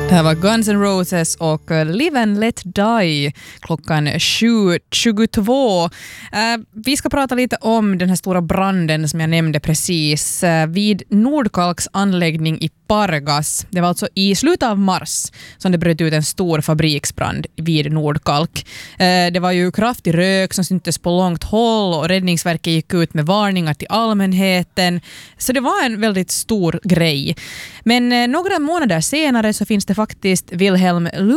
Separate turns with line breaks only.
Det här var Guns N' Roses och Live and Let Die klockan 7.22. Vi ska prata lite om den här stora branden som jag nämnde precis vid Nordkalks anläggning i Pargas. Det var alltså i slutet av mars som det bröt ut en stor fabriksbrand vid Nordkalk. Det var ju kraftig rök som syntes på långt håll och Räddningsverket gick ut med varningar till allmänheten. Så det var en väldigt stor grej. Men några månader senare så finns det faktiskt Wilhelm